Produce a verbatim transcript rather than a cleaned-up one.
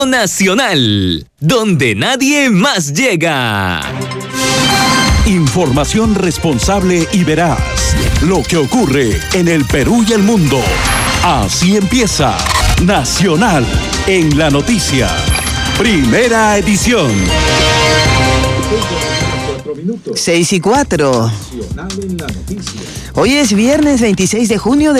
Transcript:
Nacional, donde nadie más llega. Información responsable y veraz. Lo que ocurre en el Perú y el mundo. Así empieza Nacional en la noticia. Primera edición. Seis y cuatro. Hoy es viernes veintiséis de junio de